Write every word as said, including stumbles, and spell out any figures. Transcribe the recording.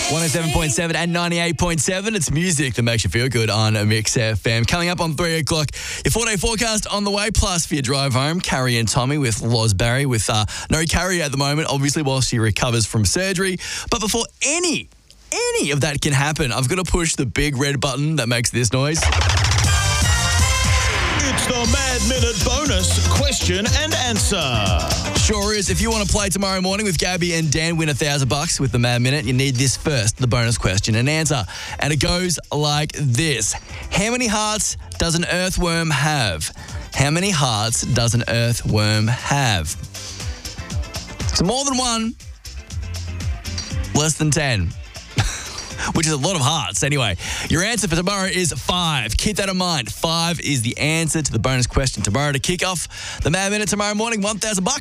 one oh seven point seven and ninety-eight point seven. It's music that makes you feel good on Mix F M. Coming up on three o'clock, your four-day forecast on the way. Plus, for your drive home, Carrie and Tommy with Loz Barry with uh, no Carrie at the moment, obviously, while she recovers from surgery. But before any, any of that can happen, I've got to push the big red button that makes this noise. It's the Mad Minute Bonus Question and Answer. Sure is. If you want to play tomorrow morning with Gabby and Dan, win a thousand bucks with the Mad Minute, you need this first, the bonus question and answer. And it goes like this. How many hearts does an earthworm have? How many hearts does an earthworm have? So more than one, less than ten. Which is a lot of hearts. Anyway, your answer for tomorrow is five. Keep that in mind. Five is the answer to the bonus question tomorrow to kick off the Mad Minute tomorrow morning. one thousand bucks.